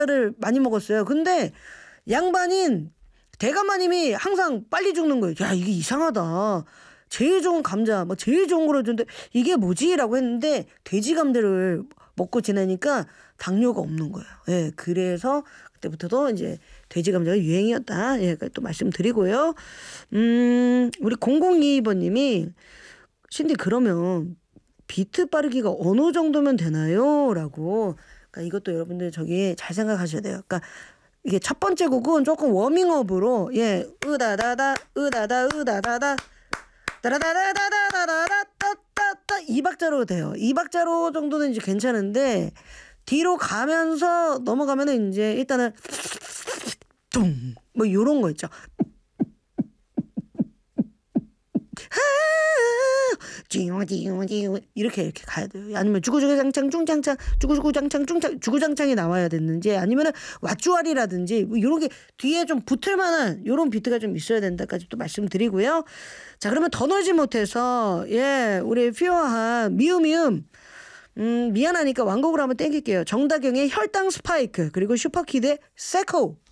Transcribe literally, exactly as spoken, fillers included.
를 많이 먹었어요. 근데 양반인 대감마님이 항상 빨리 죽는 거예요. 야, 이게 이상하다. 제일 좋은 감자, 뭐 제일 좋은 거로 줬는데 이게 뭐지라고 했는데 돼지 감자를 먹고 지내니까 당뇨가 없는 거예요. 예, 그래서 그때부터도 이제 돼지 감자가 유행이었다. 예, 또 말씀드리고요. 음, 우리 공공이이 번님이 신디 그러면 비트 빠르기가 어느 정도면 되나요? 라고. 그러니까 이것도 여러분들 저기 잘 생각하셔야 돼요. 그러니까 이게 첫 번째 곡은 조금 워밍업으로 예, 으다다다 으다다 으다다다 따라다다다다다다다다다 이 박자로 돼요. 이 박자로 정도는 이제 괜찮은데 뒤로 가면서 넘어가면은 이제 일단은 뚱 뭐 요런 거 있죠. 이렇게 이렇게 가야 돼요. 아니면 주구주구장창 중장창 주구주구장창 중창 주구장창이 나와야 됐는지 아니면은 왓쭈아리라든지 뭐 이런 게 뒤에 좀 붙을 만한 이런 비트가 좀 있어야 된다까지 또 말씀드리고요. 자, 그러면 더 놀지 못해서 예 우리 퓨어한 미음미음 음 미안하니까 완곡을 한번 땡길게요. 정다경의 혈당 스파이크 그리고 슈퍼키드의 세코.